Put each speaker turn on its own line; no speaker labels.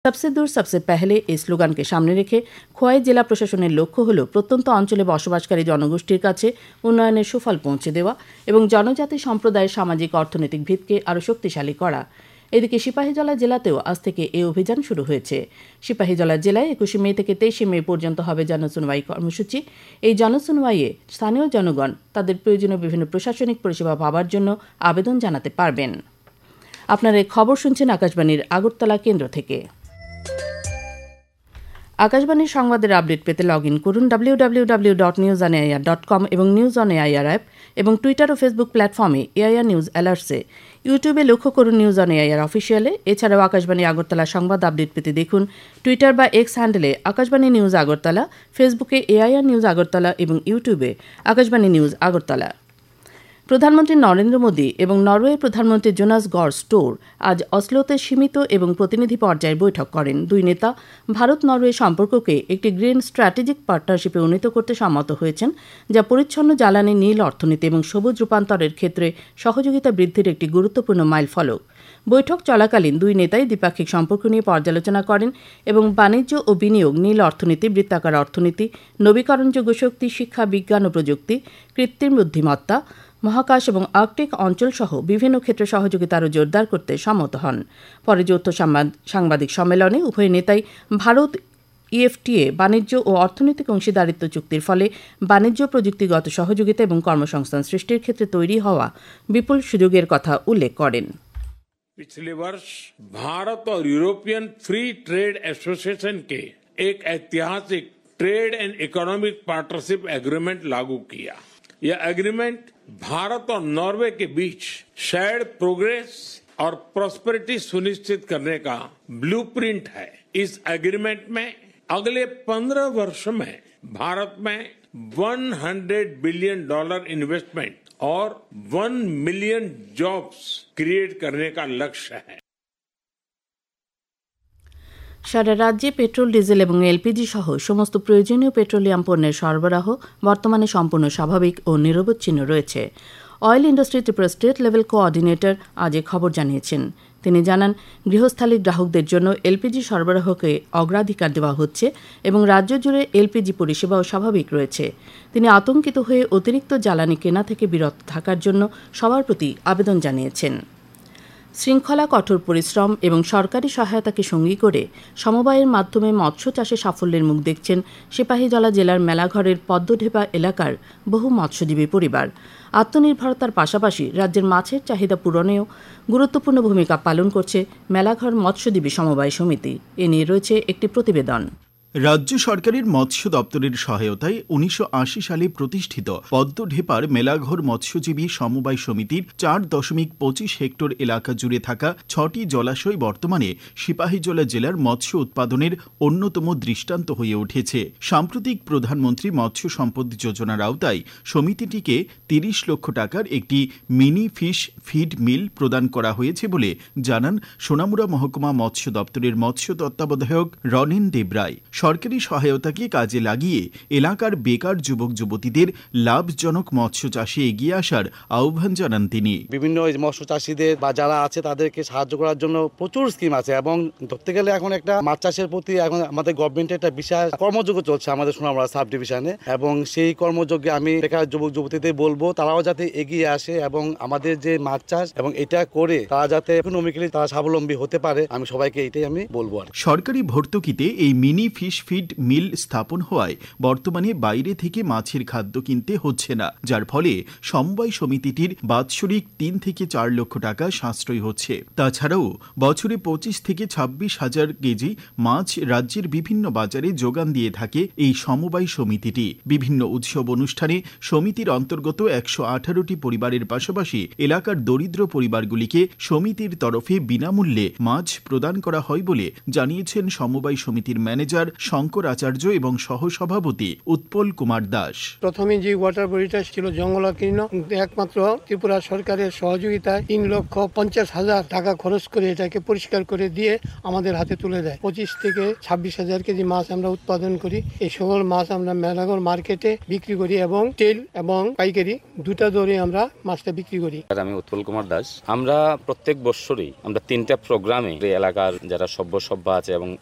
सबसे दूर सबसे पहले এই স্লোগানকে সামনে রেখে খোয়াই জেলা প্রশাসনের লক্ষ্য হল প্রত্যন্ত অঞ্চলে বসবাসকারী জনগোষ্ঠীর কাছে উন্নয়নের সুফল পৌঁছে দেওয়া এবং জনজাতি সম্প্রদায়ের সামাজিক অর্থনৈতিক ভিতকে আরও শক্তিশালী করা। এদিকে সিপাহীজলা জেলাতেও আজ থেকে এই অভিযান শুরু হয়েছে। সিপাহীজলা জেলায় ২১ মে থেকে ২৩ মে পর্যন্ত হবে জনশুনওয়াই কর্মসূচি। এই জনশুনওয়াইয়ে স্থানীয় জনগণ তাদের প্রয়োজনীয় বিভিন্ন প্রশাসনিক পরিষেবা পাওয়ার জন্য আবেদন জানাতে পারবেন। আপনারা এই খবর শুনছেন আকাশবাণীর আগরতলা কেন্দ্র থেকে। আকাশবাণীর সংবাদের আপডেট পেতে লগ ইন করুন www.newsonair.com এবং নিউজ অন এআইআর অ্যাপ এবং টুইটার ও ফেসবুক প্ল্যাটফর্মে এআইআর নিউজ অ্যালার্টসে। ইউটিউবে লক্ষ্য করুন নিউজ অন এআইআর অফিসিয়ালে। এছাড়াও আকাশবাণী আগরতলা সংবাদ আপডেট পেতে দেখুন টুইটার বা এক্স হ্যান্ডেলে আকাশবাণী নিউজ আগরতলা, ফেসবুকে এআইআর নিউজ আগরতলা এবং ইউটিউবে আকাশবাণী নিউজ আগরতলা। প্রধানমন্ত্রী নরেন্দ্র মোদী এবং নরওয়ের প্রধানমন্ত্রী জোনাস গড় স্টোর আজ অসলোতে সীমিত এবং প্রতিনিধি পর্যায়ের বৈঠক করেন। দুই নেতা ভারত নরওয়ে সম্পর্ককে একটি গ্রিন স্ট্র্যাটেজিক পার্টনারশিপে উন্নীত করতে সম্মত হয়েছেন, যা পরিচ্ছন্ন জ্বালানি, নীল অর্থনীতি এবং সবুজ রূপান্তরের ক্ষেত্রে সহযোগিতা বৃদ্ধির একটি গুরুত্বপূর্ণ মাইলফলক। বৈঠক চলাকালীন দুই নেতাই দ্বিপাক্ষিক সম্পর্ক নিয়ে পর্যালোচনা করেন এবং বাণিজ্য ও বিনিয়োগ, নীল অর্থনীতি, বৃত্তাকার অর্থনীতি, নবীকরণযোগ্য শক্তি, শিক্ষা, বিজ্ঞান ও প্রযুক্তি, কৃত্রিম বুদ্ধিমত্তা, মহাকাশ এবং আর্কটিক অঞ্চল সহ বিভিন্ন ক্ষেত্রে সহযোগিতা আরও জোরদার করতে সম্মত হন। পরে যৌথ সাংবাদিক সম্মেলনে উভয় নেতাই ভারত ইএফটিএ বাণিজ্য ও অর্থনৈতিক অংশীদারিত্ব চুক্তির ফলে বাণিজ্য, প্রযুক্তিগত সহযোগিতা এবং কর্মসংস্থান সৃষ্টির ক্ষেত্রে তৈরি হওয়া বিপুল সুযোগের কথা উল্লেখ করেন।
पिछले वर्ष भारत और यूरोपियन फ्री ट्रेड एसोसिएशन के एक ऐतिहासिक trade and economic partnership agreement लागू किया। यह एग्रीमेंट भारत और नॉर्वे के बीच शेयर्ड प्रोग्रेस और प्रॉस्पेरिटी सुनिश्चित करने का ब्लूप्रिंट है। इस एग्रीमेंट में अगले 15 वर्ष में भारत में $100 बिलियन इन्वेस्टमेंट और 1 मिलियन जॉब्स क्रिएट करने का लक्ष्य है।
সারা রাজ্যে পেট্রোল, ডিজেল এবং এলপিজি সহ সমস্ত প্রয়োজনীয় পেট্রোলিয়াম পণ্যের সরবরাহ বর্তমানে সম্পূর্ণ স্বাভাবিক ও নিরবচ্ছিন্ন রয়েছে। Oil industry Tripura state level coordinator আজ এ খবর জানিয়েছেন। তিনি জানান, গৃহস্থালী গ্রাহকদের জন্য এলপিজি সরবরাহকে অগ্রাধিকার দেওয়া হচ্ছে এবং রাজ্য জুড়ে এলপিজি পরিষেবাও স্বাভাবিক রয়েছে। তিনি আতঙ্কিত হয়ে অতিরিক্ত জ্বালানি কেনা থেকে বিরত থাকার জন্য সবার প্রতি আবেদন জানিয়েছেন। শৃঙ্খলা, কঠোর পরিশ্রম এবং সরকারি সহায়তাকে সঙ্গী করে সমবায়ের মাধ্যমে মৎস্য চাষে সাফল্যের মুখ দেখছেন সিপাহীজলা জেলার মেলাঘরের পদ্মঢেপা এলাকার বহু মৎস্যজীবী পরিবার। আত্মনির্ভরতার পাশাপাশি রাজ্যের মাছের চাহিদা পূরণেও গুরুত্বপূর্ণ ভূমিকা পালন করছে মেলাঘর মৎস্যজীবী সমবায় সমিতি। এ নিয়ে রয়েছে একটি প্রতিবেদন।
রাজ্য সরকারের মৎস্য দপ্তরের সহায়তায় ১৯৮০ সালে প্রতিষ্ঠিত পদ্মঢেপার মেলাঘর মৎস্যজীবী সমবায় সমিতির ৪.২৫ হেক্টর এলাকা জুড়ে থাকা ৬টি জলাশয় বর্তমানে সিপাহীজলা জেলার মৎস্য উৎপাদনের অন্যতম দৃষ্টান্ত হয়ে উঠেছে। সাম্প্রতিক প্রধানমন্ত্রী মৎস্য সম্পদ যোজনার আওতায় সমিতিটিকে ৩০ লক্ষ টাকার একটি মিনি ফিশ ফিড মিল প্রদান করা হয়েছে বলে জানান সোনামুড়া মহকুমা মৎস্য দপ্তরের মৎস্য তত্ত্বাবধায়ক রনেন দেবরায়। সরকারি সহায়তাকে কাজে লাগিয়ে এলাকার বেকার যুবক যুবতীদের লাভজনক মৎস্য চাষে এগিয়ে আসার আহ্বান জানান তিনি।
বিভিন্ন মৎস্য চাষীদের বা যারা আছে তাদেরকে সাহায্য করার জন্য প্রচুর স্কিম আছে এবং ধরতে গেলে এখন একটা মাছ চাষের প্রতি এখন আমাদের গভর্নমেন্টের একটা বিশাল কর্মযজ্ঞ চলছে আমাদের সোনামুড়া সাব ডিভিশনে এবং সেই কর্মযজ্ঞে আমি বেকার যুবক যুবতীদের বলবো তারাও যাতে এগিয়ে আসে এবং আমাদের যে মাছ চাষ এবং এটা করে তারা যাতে ইকোনমিক্যালি তারা স্বাবলম্বী হতে পারে। আমি সবাইকে এটাই আমি বলবো।
সরকারি ভর্তুকিতে এই মিনি ফিশ ফিড মিল স্থাপন হওয়ায় বর্তমানে বাইরে থেকে মাছের খাদ্য কিনতে হচ্ছে না, যার ফলে সমবায় সমিতিটির বাৎসরিক ৩ থেকে ৪ লক্ষ টাকা সাশ্রয় হচ্ছে। তাছাড়াও বছরে ২৫ থেকে ২৬ হাজার কেজি মাছ রাজ্যের বিভিন্ন বাজারে যোগান দিয়ে থাকে এই সমবায় সমিতিটি। বিভিন্ন উৎসব অনুষ্ঠানে সমিতির অন্তর্গত ১১৮টি পরিবারের পাশাপাশি এলাকার দরিদ্র পরিবারগুলিকে সমিতির তরফে বিনামূল্যে মাছ প্রদান করা হয় বলে জানিয়েছেন সমবায় সমিতির ম্যানেজার শঙ্কর আচার্য এবং সহসভাপতি উৎপল কুমার দাস।
প্রথমে যে ওয়াটার বডিটা ছিল জঙ্গলাকীর্ণ, একমাত্র ত্রিপুরা সরকারের সহযোগিতায় 3,50,000 টাকা খরচ করে এটাকে পরিষ্কার করে দিয়ে আমাদের হাতে তুলে দেয়। 25 থেকে 26,000 কেজি মাছ আমরা উৎপাদন করি। এই সকল মাছ আমরা মেলাঘর মার্কেটে বিক্রি করি এবং টেল এবং পাইকারি দুটা দরে আমরা মাছটা বিক্রি করি।
আমি উৎপল কুমার দাস। আমরা প্রত্যেক বছরই আমরা 3টা প্রোগ্রামে এলাকার যারা সভ্য আছে এবং